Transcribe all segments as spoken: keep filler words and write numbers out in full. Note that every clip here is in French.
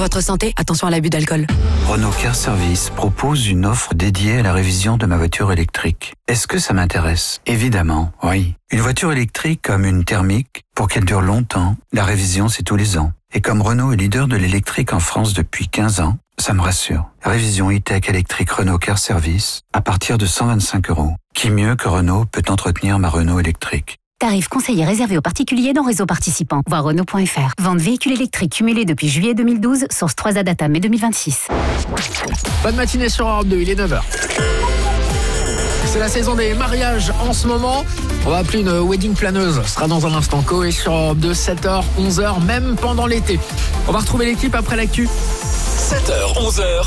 votre santé, attention à l'abus d'alcool. Renault Car Service propose une offre dédiée à la révision de ma voiture électrique. Est-ce que ça m'intéresse? Évidemment, oui. Une voiture électrique comme une thermique, pour qu'elle dure longtemps, la révision c'est tous les ans. Et comme Renault est leader de l'électrique en France depuis quinze ans, ça me rassure. Révision e-tech électrique Renault Car Service à partir de cent vingt-cinq euros. Qui mieux que Renault peut entretenir ma Renault électrique? Tarif conseillé réservé aux particuliers dans réseau participant. Voir Renault point F R. Vente véhicules électriques cumulés depuis juillet deux mille douze. Source trois A Data mai deux mille vingt-six. Bonne matinée sur Europe deux, il est neuf heures. C'est la saison des mariages en ce moment. On va appeler une wedding planeuse. Ce sera dans un instant. Coé sur Europe deux, sept heures, onze heures, même pendant l'été. On va retrouver l'équipe après l'actu. sept heures, onze heures.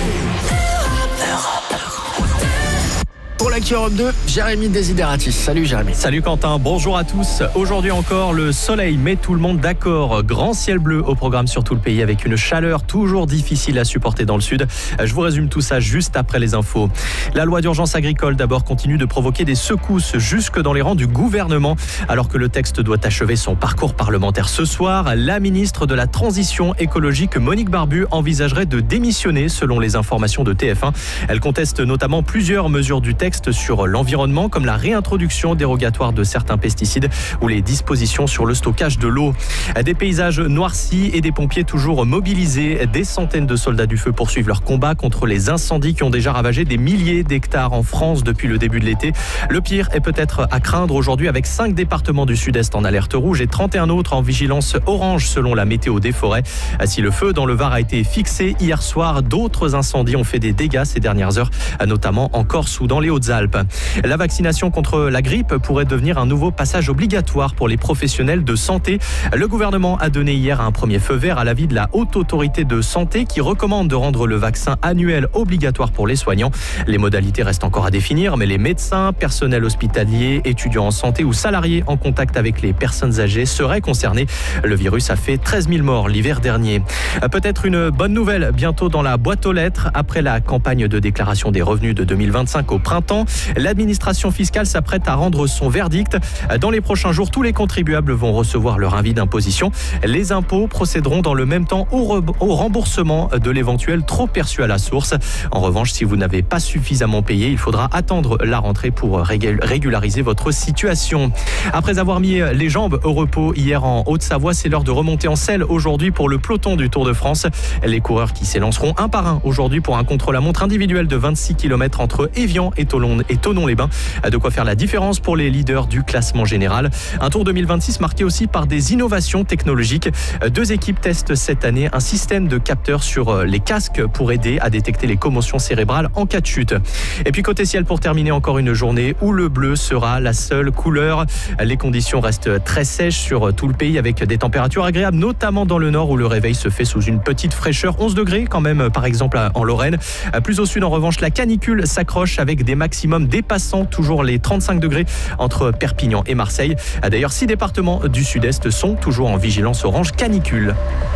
Pour l'actu Europe deux, Jérémy Desideratis. Salut Jérémy. Salut Quentin, bonjour à tous. Aujourd'hui encore, le soleil met tout le monde d'accord. Grand ciel bleu au programme sur tout le pays avec une chaleur toujours difficile à supporter dans le sud. Je vous résume tout ça juste après les infos. La loi d'urgence agricole d'abord continue de provoquer des secousses jusque dans les rangs du gouvernement. Alors que le texte doit achever son parcours parlementaire ce soir, la ministre de la Transition écologique Monique Barbu envisagerait de démissionner selon les informations de T F un. Elle conteste notamment plusieurs mesures du texte sur l'environnement comme la réintroduction dérogatoire de certains pesticides ou les dispositions sur le stockage de l'eau. Des paysages noircis et des pompiers toujours mobilisés. Des centaines de soldats du feu poursuivent leur combat contre les incendies qui ont déjà ravagé des milliers d'hectares en France depuis le début de l'été. Le pire est peut-être à craindre aujourd'hui avec cinq départements du sud-est en alerte rouge et trente et un autres en vigilance orange selon la météo des forêts. Si le feu dans le Var a été fixé hier soir, d'autres incendies ont fait des dégâts ces dernières heures, notamment en Corse ou dans les Hautes-Alpes. La vaccination contre la grippe pourrait devenir un nouveau passage obligatoire pour les professionnels de santé. Le gouvernement a donné hier un premier feu vert à l'avis de la Haute Autorité de Santé qui recommande de rendre le vaccin annuel obligatoire pour les soignants. Les modalités restent encore à définir, mais les médecins, personnels hospitaliers, étudiants en santé ou salariés en contact avec les personnes âgées seraient concernés. Le virus a fait treize mille morts l'hiver dernier. Peut-être une bonne nouvelle bientôt dans la boîte aux lettres. Après la campagne de déclaration des revenus de deux mille vingt-cinq au printemps, l'administration fiscale s'apprête à rendre son verdict. Dans les prochains jours, tous les contribuables vont recevoir leur avis d'imposition. Les impôts procéderont dans le même temps au, re- au remboursement de l'éventuel trop perçu à la source. En revanche, si vous n'avez pas suffisamment payé, il faudra attendre la rentrée pour régul- régulariser votre situation. Après avoir mis les jambes au repos hier en Haute-Savoie, c'est l'heure de remonter en selle aujourd'hui pour le peloton du Tour de France. Les coureurs qui s'élanceront un par un aujourd'hui pour un contre-la-montre individuel de vingt-six kilomètres entre Évian et Toulon. et Thonon-les-Bains. De quoi faire la différence pour les leaders du classement général. Un Tour deux mille vingt-six marqué aussi par des innovations technologiques. Deux équipes testent cette année un système de capteurs sur les casques pour aider à détecter les commotions cérébrales en cas de chute. Et puis côté ciel pour terminer, encore une journée où le bleu sera la seule couleur. Les conditions restent très sèches sur tout le pays avec des températures agréables, notamment dans le nord où le réveil se fait sous une petite fraîcheur. onze degrés quand même par exemple en Lorraine. Plus au sud en revanche, la canicule s'accroche avec des maximum dépassant toujours les trente-cinq degrés entre Perpignan et Marseille. D'ailleurs, six départements du sud-est sont toujours en vigilance orange canicule.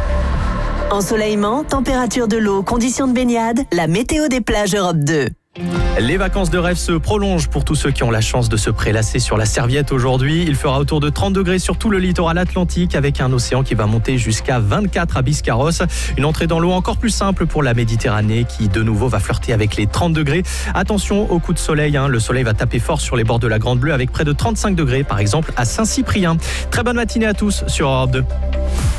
Ensoleillement, température de l'eau, conditions de baignade, la météo des plages Europe deux. Les vacances de rêve se prolongent pour tous ceux qui ont la chance de se prélasser sur la serviette aujourd'hui. Il fera autour de trente degrés sur tout le littoral atlantique avec un océan qui va monter jusqu'à vingt-quatre à Biscarrosse. Une entrée dans l'eau encore plus simple pour la Méditerranée qui de nouveau va flirter avec les trente degrés. Attention au coup de soleil, hein. Le soleil va taper fort sur les bords de la Grande Bleue avec près de trente-cinq degrés par exemple à Saint-Cyprien. Très bonne matinée à tous sur Europe deux.